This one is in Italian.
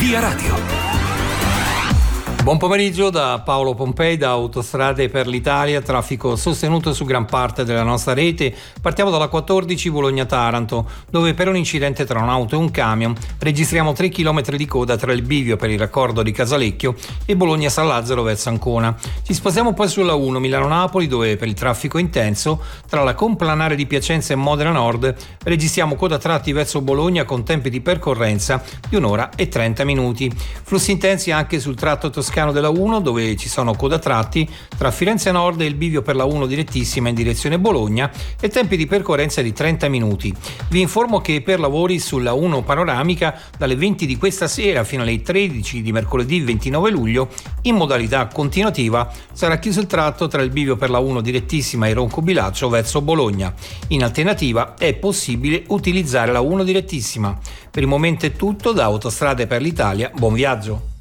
Via Radio. Buon pomeriggio da Paolo Pompei, da Autostrade per l'Italia, traffico sostenuto su gran parte della nostra rete. Partiamo dalla 14 Bologna-Taranto, dove per un incidente tra un'auto e un camion registriamo 3 km di coda tra il bivio per il raccordo di Casalecchio e Bologna-San Lazzaro verso Ancona. Ci spostiamo poi sulla 1 Milano-Napoli, dove per il traffico intenso tra la complanare di Piacenza e Modena Nord registriamo coda tratti verso Bologna con tempi di percorrenza di 1 ora e 30 minuti. Flussi intensi anche sul tratto toscano della 1, dove ci sono coda tratti tra Firenze Nord e il bivio per la 1 direttissima in direzione Bologna e tempi di percorrenza di 30 minuti. Vi informo che per lavori sulla 1 panoramica dalle 20 di questa sera fino alle 13 di mercoledì 29 luglio in modalità continuativa sarà chiuso il tratto tra il bivio per la 1 direttissima e Ronco Bilaccio verso Bologna. In alternativa è possibile utilizzare la 1 direttissima. Per il momento è tutto, da Autostrade per l'Italia, buon viaggio.